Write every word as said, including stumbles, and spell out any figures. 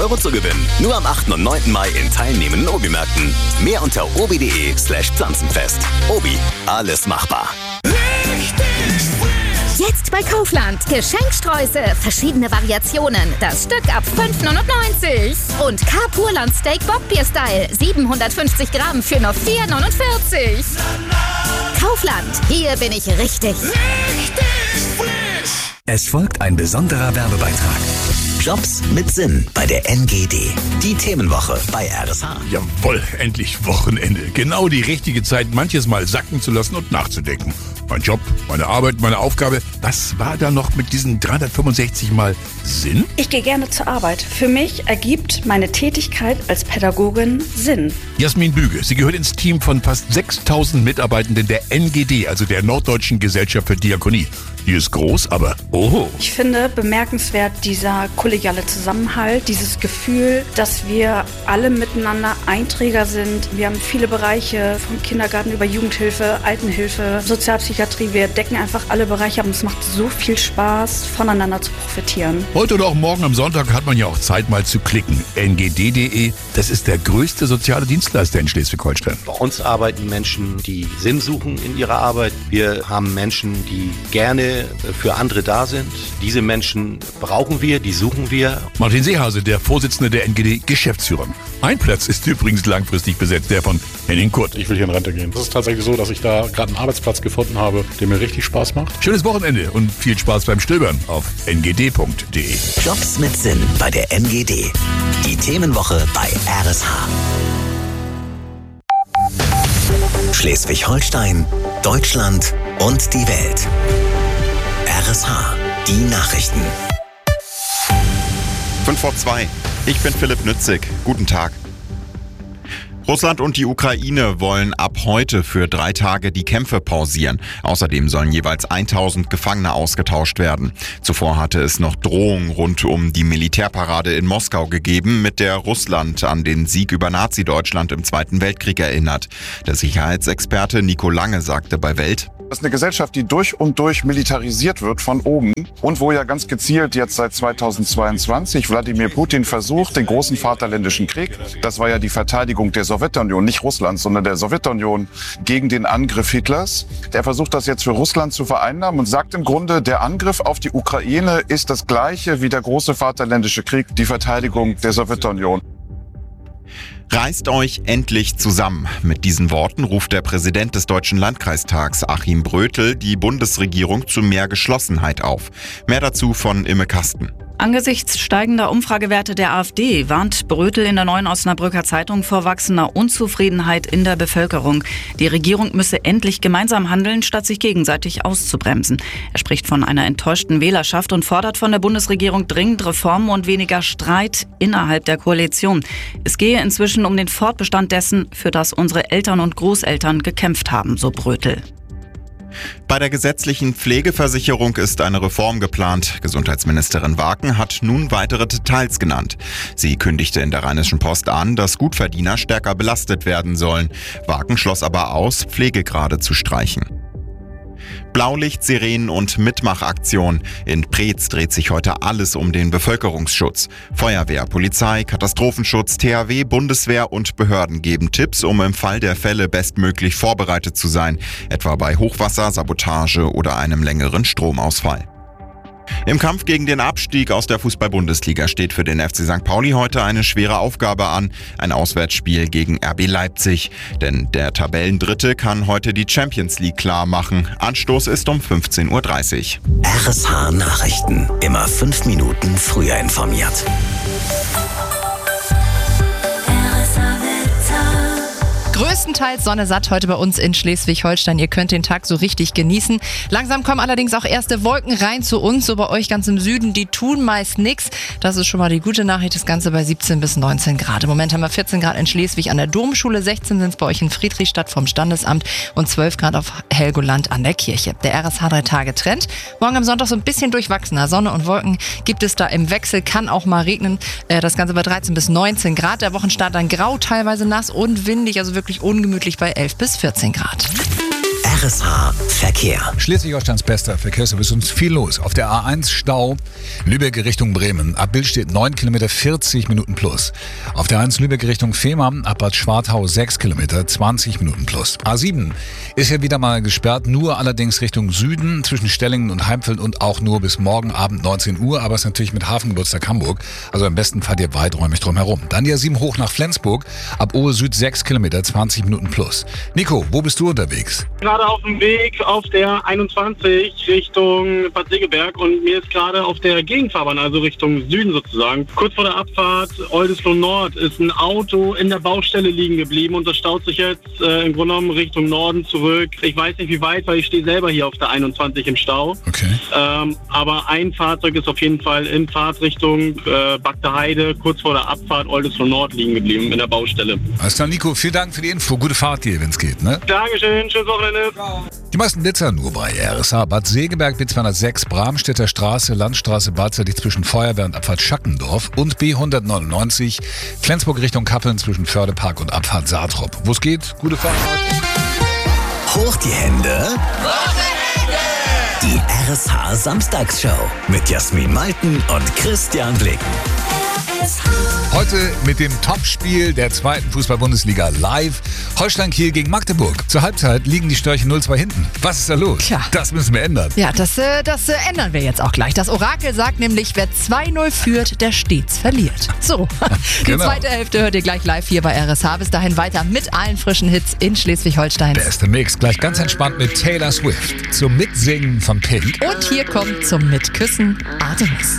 Euro zu gewinnen. Nur am achten und neunten Mai in teilnehmenden Obi-Märkten. Mehr unter obi.de slash Pflanzenfest. Obi, alles machbar. Jetzt bei Kaufland. Geschenksträuße, verschiedene Variationen. Das Stück ab fünf neunundneunzig. Und Carpurland Steak Bockbier Style. siebenhundertfünfzig Gramm für nur vier neunundvierzig. Kaufland, hier bin ich richtig. Richtig frisch. Es folgt ein besonderer Werbebeitrag. Jobs mit Sinn bei der N G D. Die Themenwoche bei R S H. Jawohl, endlich Wochenende. Genau die richtige Zeit, manches Mal sacken zu lassen und nachzudenken. Mein Job, meine Arbeit, meine Aufgabe, was war da noch mit diesen dreihundertfünfundsechzig Mal Sinn? Ich gehe gerne zur Arbeit. Für mich ergibt meine Tätigkeit als Pädagogin Sinn. Jasmin Büge, sie gehört ins Team von fast sechstausend Mitarbeitenden der N G D, also der Norddeutschen Gesellschaft für Diakonie. Die ist groß, aber oho. Ich finde bemerkenswert dieser kollegiale Zusammenhalt, dieses Gefühl, dass wir alle miteinander Einträger sind. Wir haben viele Bereiche, vom Kindergarten über Jugendhilfe, Altenhilfe, Sozialpsychiatrie. Wir decken einfach alle Bereiche ab und es macht so viel Spaß, voneinander zu profitieren. Heute oder auch morgen am Sonntag hat man ja auch Zeit, mal zu klicken. N G D punkt de, das ist der größte soziale Dienstleister in Schleswig-Holstein. Bei uns arbeiten Menschen, die Sinn suchen in ihrer Arbeit. Wir haben Menschen, die gerne für andere da sind. Diese Menschen brauchen wir, die suchen wir. Martin Seehase, der Vorsitzende der N G D, Geschäftsführer. Ein Platz ist übrigens langfristig besetzt, der von Henning Kurt. Ich will hier in Rente gehen. Es ist tatsächlich so, dass ich da gerade einen Arbeitsplatz gefunden habe, der mir richtig Spaß macht. Schönes Wochenende und viel Spaß beim Stöbern auf N G D punkt de. Jobs mit Sinn bei der N G D. Die Themenwoche bei R S H. Schleswig-Holstein, Deutschland und die Welt. R S H, die Nachrichten. fünf vor zwei. Ich bin Philipp Nützig. Guten Tag. Russland und die Ukraine wollen ab heute für drei Tage die Kämpfe pausieren. Außerdem sollen jeweils tausend Gefangene ausgetauscht werden. Zuvor hatte es noch Drohungen rund um die Militärparade in Moskau gegeben, mit der Russland an den Sieg über Nazi-Deutschland im Zweiten Weltkrieg erinnert. Der Sicherheitsexperte Nico Lange sagte bei Welt: Das ist eine Gesellschaft, die durch und durch militarisiert wird von oben und wo ja ganz gezielt jetzt seit zweitausendzweiundzwanzig Wladimir Putin versucht, den großen Vaterländischen Krieg, das war ja die Verteidigung der Sowjetunion, nicht Russlands, sondern der Sowjetunion gegen den Angriff Hitlers. Der versucht das jetzt für Russland zu vereinnahmen und sagt im Grunde, der Angriff auf die Ukraine ist das gleiche wie der große Vaterländische Krieg, die Verteidigung der Sowjetunion. Reißt euch endlich zusammen. Mit diesen Worten ruft der Präsident des Deutschen Landkreistags, Achim Brötel, die Bundesregierung zu mehr Geschlossenheit auf. Mehr dazu von Imme Kasten. Angesichts steigender Umfragewerte der AfD warnt Brötel in der Neuen Osnabrücker Zeitung vor wachsender Unzufriedenheit in der Bevölkerung. Die Regierung müsse endlich gemeinsam handeln, statt sich gegenseitig auszubremsen. Er spricht von einer enttäuschten Wählerschaft und fordert von der Bundesregierung dringend Reformen und weniger Streit innerhalb der Koalition. Es gehe inzwischen um den Fortbestand dessen, für das unsere Eltern und Großeltern gekämpft haben, so Brötel. Bei der gesetzlichen Pflegeversicherung ist eine Reform geplant. Gesundheitsministerin Waken hat nun weitere Details genannt. Sie kündigte in der Rheinischen Post an, dass Gutverdiener stärker belastet werden sollen. Waken schloss aber aus, Pflegegrade zu streichen. Blaulicht, Sirenen und Mitmachaktion. In Preetz dreht sich heute alles um den Bevölkerungsschutz. Feuerwehr, Polizei, Katastrophenschutz, T H W, Bundeswehr und Behörden geben Tipps, um im Fall der Fälle bestmöglich vorbereitet zu sein. Etwa bei Hochwasser, Sabotage oder einem längeren Stromausfall. Im Kampf gegen den Abstieg aus der Fußball-Bundesliga steht für den F C Sankt Pauli heute eine schwere Aufgabe an. Ein Auswärtsspiel gegen R B Leipzig. Denn der Tabellendritte kann heute die Champions League klar machen. Anstoß ist um fünfzehn Uhr dreißig. R S H Nachrichten. Immer fünf Minuten früher informiert. Größtenteils Sonne satt heute bei uns in Schleswig-Holstein. Ihr könnt den Tag so richtig genießen. Langsam kommen allerdings auch erste Wolken rein zu uns. So bei euch ganz im Süden, die tun meist nichts. Das ist schon mal die gute Nachricht. Das Ganze bei siebzehn bis neunzehn Grad. Im Moment haben wir vierzehn Grad in Schleswig an der Domschule, sechzehn sind es bei euch in Friedrichstadt vom Standesamt und zwölf Grad auf Helgoland an der Kirche. Der R S H drei Tage Trend. Morgen am Sonntag so ein bisschen durchwachsener. Sonne und Wolken gibt es da im Wechsel. Kann auch mal regnen. Das Ganze bei dreizehn bis neunzehn Grad. Der Wochenstart dann grau, teilweise nass und windig. Also wirklich ungemütlich bei elf bis vierzehn Grad. R S H Verkehr. Schleswig-Holsteins bester Verkehrsservice, uns viel los. Auf der A eins Stau, Lübeck Richtung Bremen. Ab Bild steht neun Kilometer, vierzig Minuten plus. Auf der A eins Lübeck Richtung Fehmarn, ab Bad Schwartau sechs Kilometer, zwanzig Minuten plus. A sieben ist ja wieder mal gesperrt, nur allerdings Richtung Süden, zwischen Stellingen und Heimfeld und auch nur bis morgen Abend neunzehn Uhr, aber es ist natürlich mit Hafengeburtstag Hamburg. Also am besten fahrt ihr weiträumig drum herum. Dann die A sieben hoch nach Flensburg, ab Ohe Süd sechs Kilometer, zwanzig Minuten plus. Nico, wo bist du unterwegs? Gerade auf dem Weg auf der einundzwanzig Richtung Bad Segeberg und mir ist gerade auf der Gegenfahrbahn, also Richtung Süden sozusagen, kurz vor der Abfahrt Oldesloe Nord ist ein Auto in der Baustelle liegen geblieben und das staut sich jetzt äh, im Grunde genommen Richtung Norden zurück. Ich weiß nicht wie weit, weil ich stehe selber hier auf der einundzwanzig im Stau. Okay. Ähm, aber ein Fahrzeug ist auf jeden Fall in Fahrtrichtung äh, Bagde Heide, kurz vor der Abfahrt Oldesloe Nord liegen geblieben in der Baustelle. Alles klar, Nico, vielen Dank für die Info. Gute Fahrt hier, wenn es geht, ne? Dankeschön, schönes Wochenende. Ciao. Die meisten Blitzer nur bei R S H. Bad Segeberg B zweihundertsechs, Bramstädter Straße, Landstraße beidseitig zwischen Feuerwehr und Abfahrt Schackendorf und B hundertneunundneunzig, Flensburg Richtung Kappeln zwischen Fördepark und Abfahrt Saartrop. Wo es geht, gute Fahrt. Hoch die Hände. Die R S H Samstagsshow mit Jasmin Malten und Christian Blicken. Heute mit dem Topspiel der zweiten Fußball-Bundesliga live. Holstein Kiel gegen Magdeburg. Zur Halbzeit liegen die Störche null zwei hinten. Was ist da los? Tja. Das müssen wir ändern. Ja, das, äh, das äh, ändern wir jetzt auch gleich. Das Orakel sagt nämlich, wer zwei null führt, der stets verliert. So, die Genau. zweite Hälfte hört ihr gleich live hier bei R S H. Bis dahin weiter mit allen frischen Hits in Schleswig-Holstein. Beste Mix. Gleich ganz entspannt mit Taylor Swift. Zum Mitsingen von Pink. Und hier kommt zum Mitküssen Artemis.